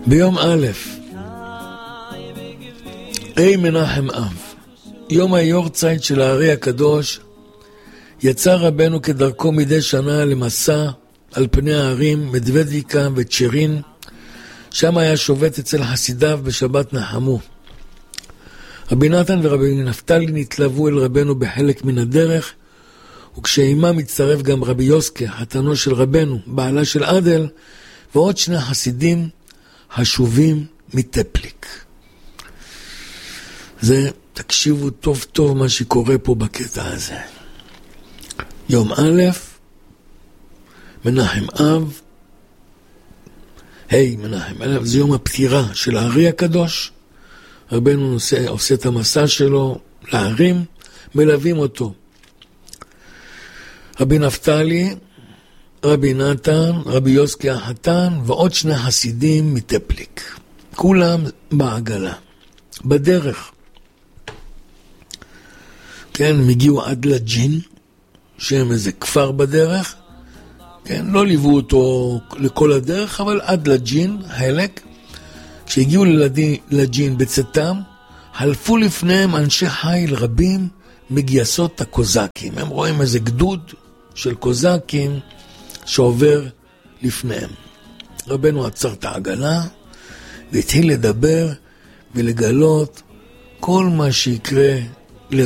ביום א', מנחם אב, יום היורצייט של הארי הקדוש, יצא רבנו כדרכו מדי שנה למסע על פני הערים מדוודיקה וצ'רין, שם היה שובת אצל חסידיו בשבת נחמו. רבי נתן ורבי נפתלי נתלוו אל רבנו בחלק מן הדרך, וכשעימם הצטרף גם רבי יוסקה, חתנו של רבנו, בעלה של עדל, ועוד שני חסידים השובים מטפליק. זה, תקשיבו טוב טוב מה שקורה פה בקטע הזה. יום א', מנחם אב, מנחם אב, זה יום הפטירה של הארי הקדוש. רבנו עושה את המסע שלו להרים, מלווים אותו רבי נפתלי, רבי נתן, רבי יוסקי החתן ועוד שני חסידים מטפליק. כולם בעגלה, בדרך. כן, הם הגיעו עד לג'ין, שהם איזה כפר בדרך. כן, לא ליוו אותו לכל הדרך, אבל עד לג'ין, חלק. כשהגיעו לג'ין בצאתם, חלפו לפניהם אנשי חיל רבים מגייסות הקוזקים. הם רואים איזה גדוד של קוזקים שעובר לפניהם. רבנו עצר את העגלה והתחיל לדבר ולגלות כל מה שיקרה